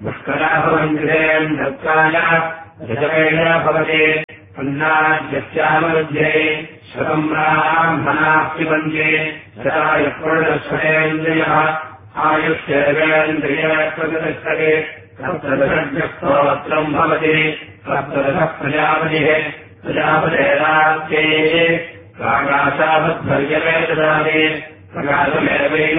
पुष्कराभवञ्जयेन्द्रत्वाय यजवेण भवति अन्नाद्यस्यामरुध्ये शतम् ब्राह्मणाः पिबन्ति शताय पूर्णस्वरेन्द्रियः आयुष्येवेन्द्रिये प्रतिष्ठते सप्तदशस्तोत्रम् भवति सप्तदशः प्रजापतिः प्रजापतेरार्थे प्राकाशावद्भर्यवे ददाति प्रकाशमेवेन